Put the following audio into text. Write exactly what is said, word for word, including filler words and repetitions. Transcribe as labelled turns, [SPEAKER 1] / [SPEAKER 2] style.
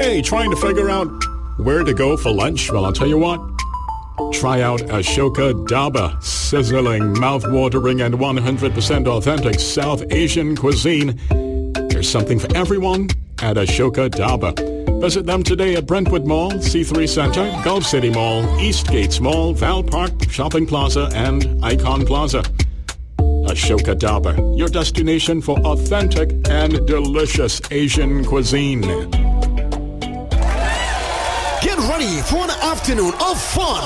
[SPEAKER 1] Hey, trying to figure out where to go for lunch? Well, I'll tell you what. Try out Ashoka Dhaba. Sizzling, mouth-watering, and one hundred percent authentic South Asian cuisine. There's something for everyone at Ashoka Dhaba. Visit them today at Brentwood Mall, C three Center, Gulf City Mall, Eastgates Mall, Val Park Shopping Plaza, and Icon Plaza. Ashoka Dhaba, your destination for authentic and delicious Asian cuisine.
[SPEAKER 2] Get ready for an afternoon of fun